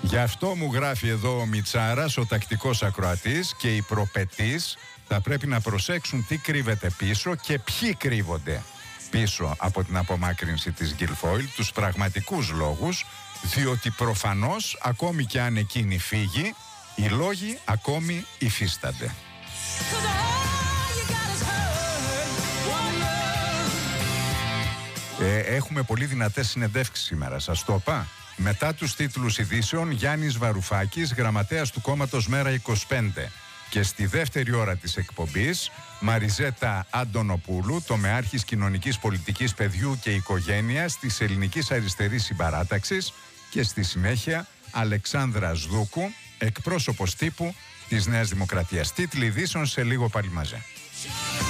Γι' αυτό μου γράφει εδώ ο Μιτσάρας, ο τακτικός ακροατής, και οι προπετείς θα πρέπει να προσέξουν τι κρύβεται πίσω και ποιοι κρύβονται πίσω από την απομάκρυνση της Guilfoyle, τους πραγματικούς λόγους, διότι προφανώς ακόμη και αν εκείνη φύγει, οι λόγοι ακόμη υφίστανται. Έχουμε πολύ δυνατές συνεντεύξεις σήμερα, σας το είπα. Μετά τους τίτλους ειδήσεων, Γιάννης Βαρουφάκης, γραμματέας του κόμματος Μέρα 25. Και στη δεύτερη ώρα της εκπομπής, Μαριζέτα Αντωνοπούλου, τομεάρχης κοινωνικής πολιτικής, παιδιού και οικογένειας της Ελληνικής Αριστερής Συμπαράταξης, και στη συνέχεια Αλεξάνδρας Δούκου, εκπρόσωπος τύπου της Νέας Δημοκρατίας. Τίτλοι ειδήσεων σε λίγο πάλι μαζί.